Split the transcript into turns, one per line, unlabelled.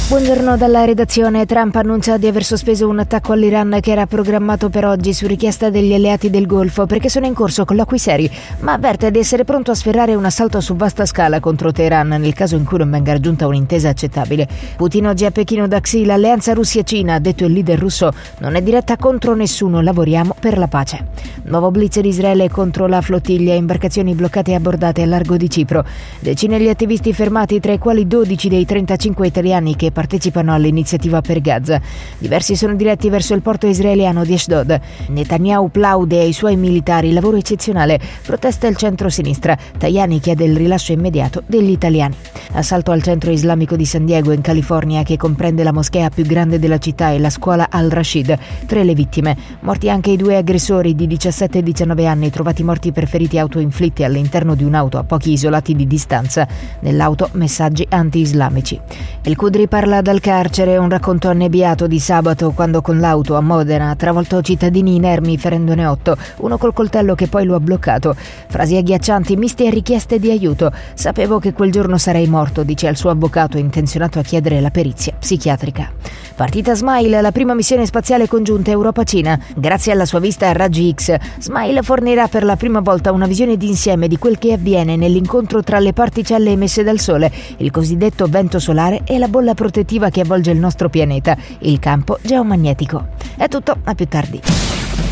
Buongiorno dalla redazione. Trump annuncia di aver sospeso un attacco all'Iran che era programmato per oggi su richiesta degli alleati del Golfo perché sono in corso colloqui seri, ma avverte di essere pronto a sferrare un assalto su vasta scala contro Teheran nel caso in cui non venga raggiunta un'intesa accettabile. Putin oggi a Pechino da Xi, l'alleanza Russia-Cina, ha detto il leader russo, non è diretta contro nessuno, lavoriamo per la pace. Nuovo blitz di Israele contro la flottiglia, imbarcazioni bloccate e abbordate al largo di Cipro. Decine gli attivisti fermati, tra i quali 12 dei 35 italiani che partecipano all'iniziativa per Gaza. Diversi sono diretti verso il porto israeliano di Ashdod. Netanyahu plaude ai suoi militari, lavoro eccezionale. Protesta il centro-sinistra. Tajani chiede il rilascio immediato degli italiani. Assalto al centro islamico di San Diego in California, che comprende la moschea più grande della città e la scuola Al-Rashid. 3 le vittime. Morti anche i 2 aggressori di 17 e 19 anni, trovati morti per feriti autoinflitti all'interno di un'auto a pochi isolati di distanza. Nell'auto messaggi anti-islamici. Il Qudri parla dal carcere, un racconto annebbiato di sabato quando con l'auto a Modena ha travolto cittadini inermi ferendone 8, uno col coltello che poi lo ha bloccato. Frasi agghiaccianti miste a richieste di aiuto. Sapevo che quel giorno sarei morto, dice al suo avvocato intenzionato a chiedere la perizia psichiatrica. Partita Smile, la prima missione spaziale congiunta Europa-Cina. Grazie alla sua vista a raggi X, Smile fornirà per la prima volta una visione d'insieme di quel che avviene nell'incontro tra le particelle emesse dal Sole, il cosiddetto vento solare e la bolla protettiva che avvolge il nostro pianeta, il campo geomagnetico. È tutto, a più tardi.